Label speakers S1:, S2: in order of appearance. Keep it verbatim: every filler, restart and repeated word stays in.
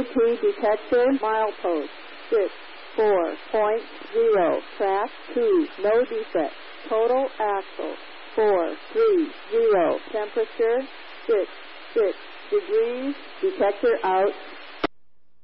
S1: T detector, milepost, six, four point zero, track two, no defect, total axle, four, three, zero, temperature, six, six degrees, detector out.